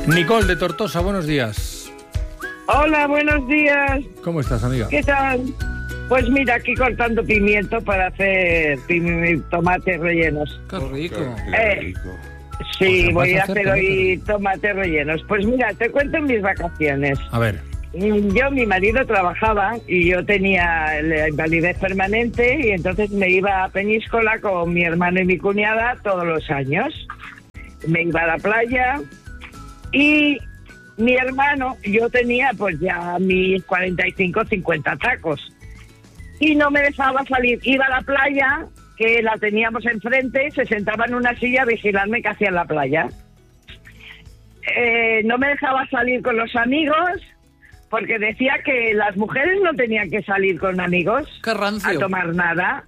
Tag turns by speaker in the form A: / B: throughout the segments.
A: Nicole de Tortosa, buenos días.
B: Hola, buenos días.
A: ¿Cómo estás, amiga?
B: ¿Qué tal? Pues mira, aquí cortando pimiento para hacer tomates rellenos.
A: Qué rico.
B: Sí,
A: O sea,
B: voy a
A: ¿vas a hacer
B: hacer hoy tomates rellenos. Pues mira, te cuento en mis vacaciones.
A: A ver.
B: Mi marido trabajaba y yo tenía la invalidez permanente y entonces me iba a Peñíscola con mi hermano y mi cuñada todos los años. Me iba a la playa y mi hermano, yo tenía pues ya mis 45, 50 tacos y no me dejaba salir. Iba a la playa, que la teníamos enfrente, se sentaba en una silla a vigilarme qué hacía en la playa. No me dejaba salir con los amigos porque decía que las mujeres no tenían que salir con amigos a tomar nada.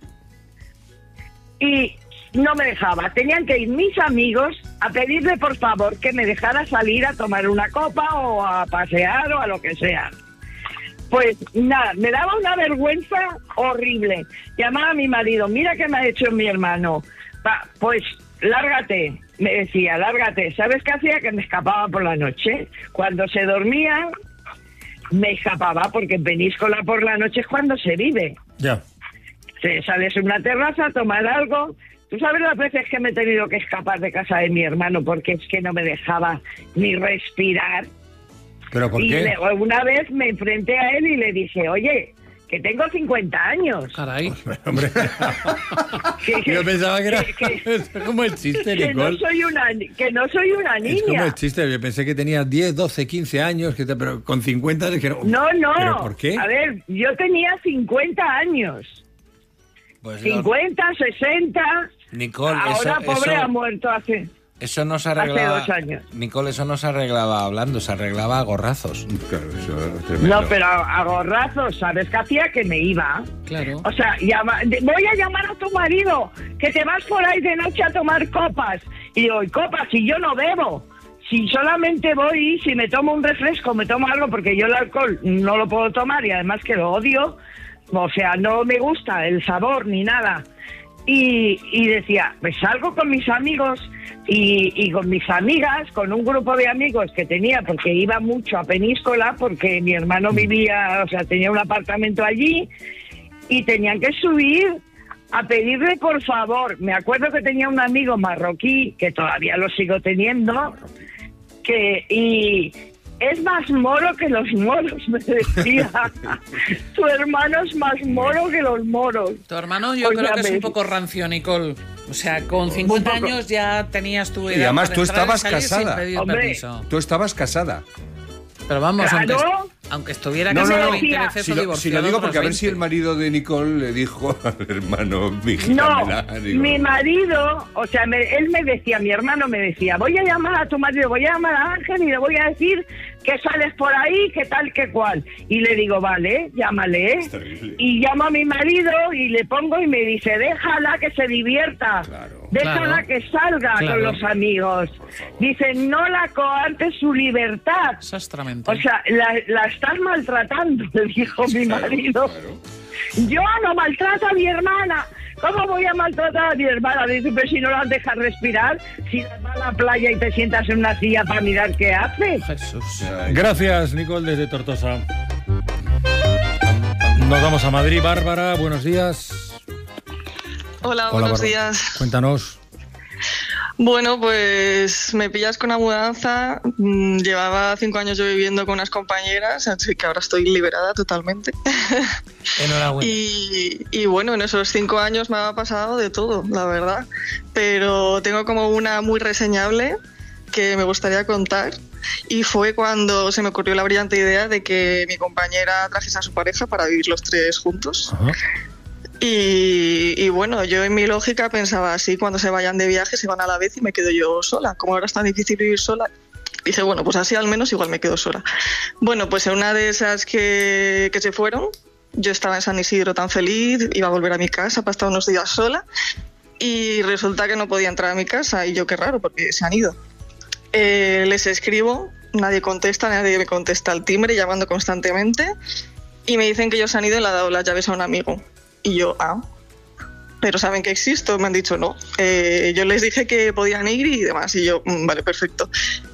B: Y no me dejaba. Tenían que ir mis amigos a pedirle por favor que me dejara salir a tomar una copa o a pasear o a lo que sea. Pues nada, me daba una vergüenza horrible. Llamaba a mi marido, mira qué me ha hecho mi hermano. Pues lárgate, me decía, lárgate. ¿Sabes qué hacía? Que me escapaba por la noche. Cuando se dormía, me escapaba, porque en Peñíscola por la noche es cuando se vive.
A: Ya.
B: Te sales a una terraza a tomar algo. ¿Tú sabes las veces que me he tenido que escapar de casa de mi hermano porque es que no me dejaba ni respirar?
A: ¿Pero por qué?
B: Una vez me enfrenté a él y le dije, oye, que tengo 50 años.
A: Caray. Hombre. Yo pensaba que era como el chiste, Nicole.
B: Que no soy una niña.
A: Es como el chiste. Yo pensé que tenías 10, 12, 15 años, pero con 50 es que no.
B: No.
A: ¿Pero por qué?
B: A ver, yo tenía 50 años.
C: Pues
B: 50, 60...
C: Nicole,
B: ahora pobre ha muerto
C: eso no se arreglaba,
B: hace 2 años.
C: Nicole, eso no se arreglaba hablando, se arreglaba a gorrazos.
A: Claro, eso es tremendo.
B: No, pero a gorrazos, ¿sabes qué hacía? Que me iba.
A: Claro.
B: O sea, voy a llamar a tu marido, que te vas por ahí de noche a tomar copas. Y digo, ¿y copas? Si yo no bebo. Si solamente voy, si me tomo un refresco, me tomo algo, porque yo el alcohol no lo puedo tomar y además que lo odio. O sea, no me gusta el sabor ni nada. Y decía, pues salgo con mis amigos y con mis amigas, con un grupo de amigos que tenía, porque iba mucho a Peñíscola, porque mi hermano vivía, o sea, tenía un apartamento allí, y tenían que subir a pedirle por favor. Me acuerdo que tenía un amigo marroquí, que todavía lo sigo teniendo, y es más moro que los moros, me decía. Tu hermano es más moro que los moros.
D: Tu hermano yo creo que es un poco rancio, Nicole. O sea, con 50 años ya tenías tu edad.
A: Y además
D: para
A: tú
D: entrar y
A: estabas
D: salir
A: casada.
D: sin pedir
B: Hombre.
D: permiso.
A: Tú estabas casada.
D: Pero vamos,
B: Claro.
D: aunque estuviera
B: No,
D: casado
B: no,
D: 20
B: no.
D: veces
A: Si
D: o
A: lo
D: divorciado.
A: digo porque a ver
D: otras
A: si el
D: 20.
A: marido de Nicole le dijo al hermano,
B: No,
A: vigílamela. Digo,
B: mi marido, o sea, él me decía, mi hermano me decía, voy a llamar a tu marido, voy a llamar a Ángel y le voy a decir que sales por ahí, que tal, que cual. Y le digo, vale, llámale.
A: Es terrible.
B: Y llamo a mi marido y le pongo y me dice, déjala que se divierta.
A: Claro.
B: Déjala
D: Claro.
B: que salga
D: Claro.
B: con los amigos. Dice, no la coartes su libertad.
D: Exactamente.
B: O sea, la estás maltratando, le dijo mi marido.
A: Claro.
B: Yo no maltrato a mi hermana. ¿Cómo voy a maltratar a mi hermana? Dice, pero si no las dejas respirar, si las vas a la playa y te sientas en una silla para mirar qué hace.
D: Jesús.
A: Gracias, Nicole, desde Tortosa. Nos vamos a Madrid. Bárbara, buenos días.
E: Hola, buenos
A: Bárbara.
E: días.
A: Cuéntanos.
E: Bueno, pues me pillas con la mudanza. Llevaba 5 años yo viviendo con unas compañeras, así que ahora estoy liberada totalmente.
D: Enhorabuena.
E: Y bueno, en esos 5 años me ha pasado de todo, la verdad. Pero tengo como una muy reseñable que me gustaría contar. Y fue cuando se me ocurrió la brillante idea de que mi compañera trajese a su pareja para vivir los 3 juntos.
A: Ajá.
E: Y bueno, yo en mi lógica pensaba así, cuando se vayan de viaje se van a la vez y me quedo yo sola. Como ahora es tan difícil vivir sola, dije, bueno, pues así al menos igual me quedo sola. Bueno, pues en una de esas que se fueron, yo estaba en San Isidro tan feliz, iba a volver a mi casa para estar unos días sola y resulta que no podía entrar a mi casa y yo qué raro porque se han ido. Les escribo, nadie me contesta al timbre llamando constantemente y me dicen que ellos se han ido y le han dado las llaves a un amigo. Y yo, pero saben que existo, me han dicho no. Yo les dije que podían ir y demás, y yo, vale, perfecto.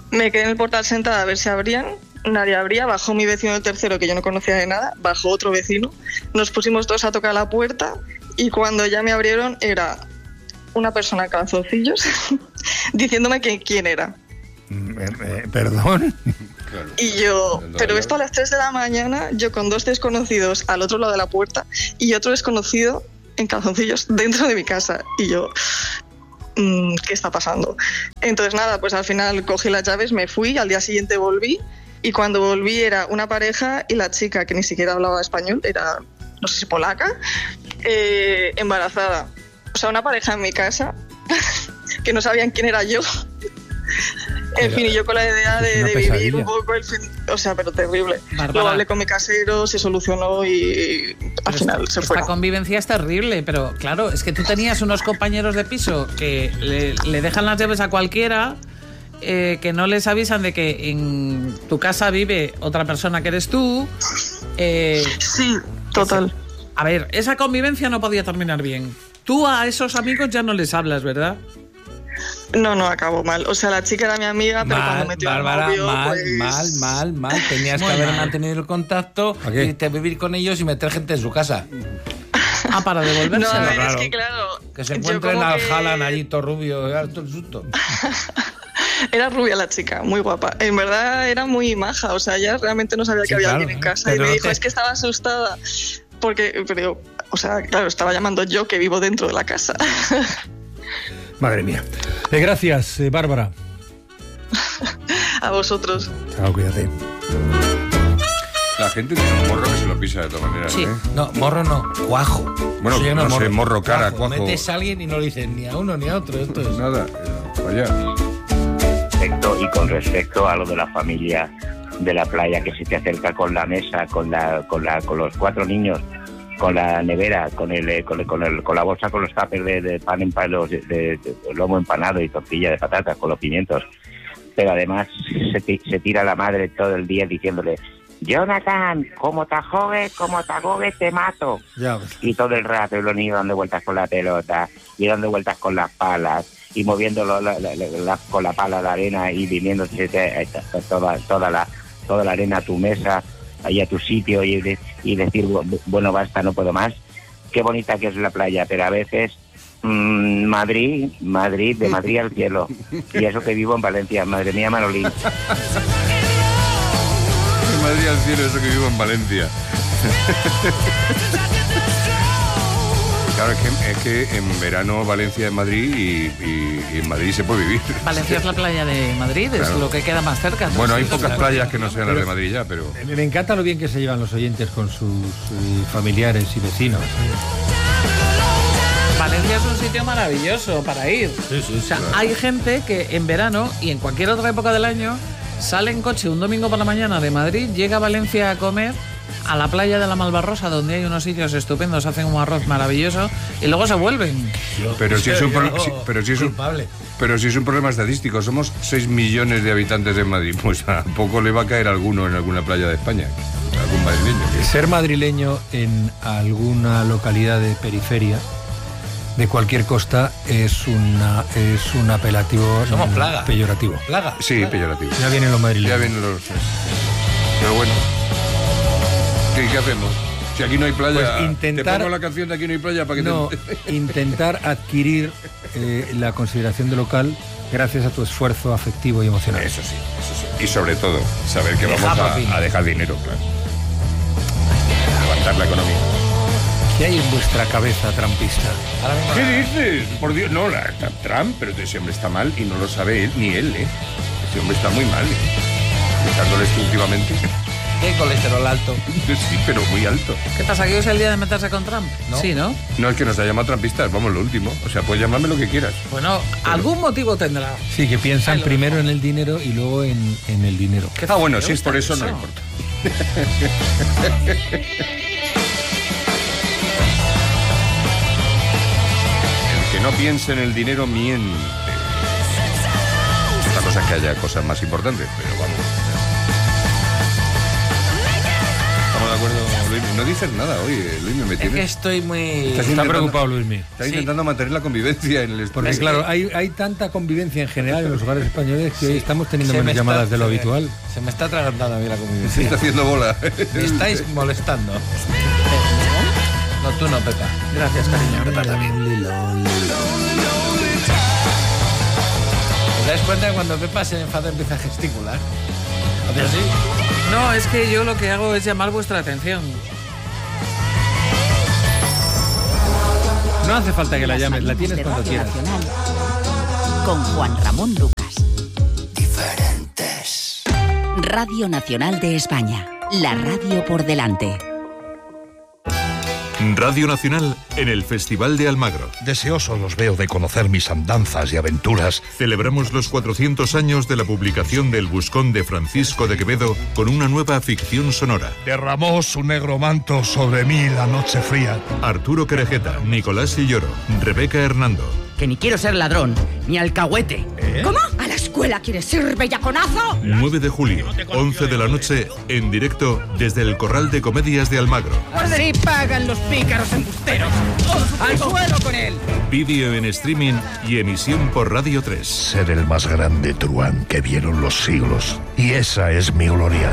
E: Me quedé en el portal sentada a ver si abrían. Nadie abría. Bajó mi vecino del tercero, que yo no conocía de nada. Bajó otro vecino. Nos pusimos todos a tocar la puerta. Y cuando ya me abrieron, era una persona en calzoncillos diciéndome que quién era.
A: ¿Perdón?
F: Claro.
E: Y yo, pero esto a las 3 de la mañana, yo con 2 desconocidos al otro lado de la puerta y otro desconocido en calzoncillos dentro de mi casa. Y yo, ¿qué está pasando? Entonces nada, pues al final cogí las llaves, me fui, al día siguiente volví, y cuando volví era una pareja y la chica, que ni siquiera hablaba español, era, no sé si polaca, embarazada. O sea, una pareja en mi casa que no sabían quién era yo. En fin, y yo con la idea de vivir un poco el fin... O sea, pero terrible.
D: Bárbara.
E: Luego hablé con mi casero, se solucionó y al final se fue.
D: Esta convivencia es terrible, pero claro, es que tú tenías unos compañeros de piso que le dejan las llaves a cualquiera, que no les avisan de que en tu casa vive otra persona que eres tú.
E: Sí, total.
D: A ver, esa convivencia no podía terminar bien. Tú a esos amigos ya no les hablas, ¿verdad?
E: No, acabó mal. O sea, la chica era mi amiga, pero cuando metió
C: Bárbara,
E: al novio,
C: mal. Tenías que haber mantenido el contacto, irte a vivir con ellos y meter gente en su casa.
D: Para devolverse.
E: No, a ver,
C: claro.
E: es que claro...
C: Que se encuentren al Haaland allí, todo rubio, todo el susto.
E: Era rubia la chica, muy guapa. En verdad era muy maja, o sea, ella realmente no sabía que había alguien en casa. Y me dijo, es que estaba asustada, pero, o sea, claro, estaba llamando yo que vivo dentro de la casa.
A: Madre mía. Gracias, Bárbara.
E: A vosotros.
A: Chao, cuídate.
F: La gente tiene un morro que se lo pisa de todas maneras.
D: Sí.
C: No, morro no, cuajo.
F: Bueno, no sé, morro, cara, cuajo.
C: Metes a alguien y no le dices ni a uno ni a otro. Esto es
F: nada, vaya.
G: Y con respecto a lo de la familia de la playa que se te acerca con la mesa, con los 4 niños, con la nevera, con la bolsa con los tuppers de pan de lomo empanado y tortilla de patatas con los pimientos, pero además se tira la madre todo el día diciéndole: Jonathan, como te ahogues te mato.
A: Ya.
G: Y todo el rato y los niños dando vueltas con la pelota y dando vueltas con las palas y moviendo con la pala la arena y viniéndose toda la arena a tu mesa, ahí a tu sitio, y decir, bueno, basta, no puedo más. Qué bonita que es la playa, pero a veces Madrid, de Madrid al cielo. Y eso que vivo en Valencia, madre mía, Manolín.
F: De Madrid al cielo, eso que vivo en Valencia. Claro, es que en verano Valencia es Madrid y en Madrid se puede vivir.
D: Valencia es la playa de Madrid, es lo que queda más cerca.
F: Bueno, hay pocas playas que no sean las de Madrid ya, pero...
A: Me encanta lo bien que se llevan los oyentes con sus familiares y vecinos.
D: Valencia es un sitio maravilloso para ir.
A: Sí,
D: O sea,
A: claro.
D: hay gente que en verano y en cualquier otra época del año sale en coche un domingo por la mañana de Madrid, llega a Valencia a comer a la playa de la Malvarrosa, donde hay unos sitios estupendos, hacen un arroz maravilloso y luego se vuelven.
F: Pero si es un problema estadístico, somos 6 millones de habitantes en Madrid, pues a poco le va a caer alguno en alguna playa de España, algún madrileño.
A: Ser madrileño en alguna localidad de periferia de cualquier costa es un apelativo.
C: Somos plaga.
A: Peyorativo.
C: Plaga.
F: Sí, peyorativo.
A: Ya vienen los madrileños.
F: Ya vienen los... Pero bueno, ¿qué hacemos? Si aquí no hay playa,
A: Pues intentar...
F: te pongo la canción de Aquí no hay playa para que
A: No, intentar adquirir la consideración de local gracias a tu esfuerzo afectivo y emocional.
F: Eso sí. Y sobre todo, saber que vamos a dejar dinero, claro. Levantar la economía.
A: ¿Qué hay en vuestra cabeza trampista?
F: ¿Qué dices? Por Dios, no, Trump, pero ese hombre está mal y no lo sabe él, ni él, ¿eh? Ese hombre está muy mal, Echándole esto últimamente.
C: ¿Qué colesterol alto?
F: Sí, pero muy alto.
D: ¿Qué pasa? ¿Que hoy es el día de meterse con Trump?
C: ¿No?
D: Sí, ¿no?
F: No, es que nos ha llamado trampistas, vamos, lo último. O sea, puedes llamarme lo que quieras.
D: Bueno, algún motivo tendrá.
A: Sí, que piensan
D: Ahí lo
A: primero
D: dejo.
A: en el dinero y luego en el dinero.
D: Qué
F: Bueno,
D: feo
F: si es por
D: está
F: eso, no importa. El que no piense en el dinero miente. Otra cosa es que haya cosas más importantes, pero vamos. ¿Estamos de acuerdo, Luis. No dices nada hoy, Luis. Me
C: Es que estoy muy...
A: Está preocupado, Luismi.
F: Está intentando mantener la convivencia en el estudio.
A: Porque claro, hay tanta convivencia en general en los hogares españoles que hoy estamos teniendo menos llamadas de lo habitual.
C: Se me está atragantando a mí la convivencia.
F: Se está haciendo bola.
C: Me estáis molestando. No, tú no, Pepa.
D: Gracias, cariño.
C: Pepa también. ¿Os dais cuenta que cuando Pepa se enfada empieza a gesticular? ¿Hace así?
D: No, es que yo lo que hago es llamar vuestra atención.
A: No hace falta que la llames, la tienes cuando quieras.
H: Nacional, con Juan Ramón Lucas.
I: Diferentes.
H: Radio Nacional de España. La radio por delante.
J: Radio Nacional en el Festival de Almagro.
K: Deseosos los veo de conocer mis andanzas y aventuras.
J: Celebramos los 400 años de la publicación del Buscón de Francisco de Quevedo con una nueva ficción sonora.
K: Derramó su negro manto sobre mí la noche fría.
J: Arturo Querejeta, Nicolás Silloro, Rebeca Hernando.
L: Que ni quiero ser ladrón, ni alcahuete.
M: ¿Cómo? ¿A la escuela quieres ir, bellaconazo?
J: 9 de julio, 11 de la noche, en directo desde el Corral de Comedias de Almagro.
L: Así pagan los pícaros embusteros. ¡Al suelo con él!
J: Vídeo en streaming y emisión por Radio 3.
K: Ser el más grande truán que vieron los siglos. Y esa es mi gloria.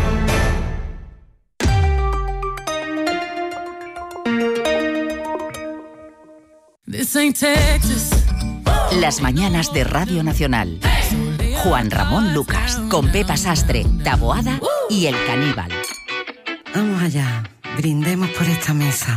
H: Las mañanas de Radio Nacional. Juan Ramón Lucas, con Pepa Sastre, Taboada y El Caníbal.
N: Vamos allá, brindemos por esta mesa.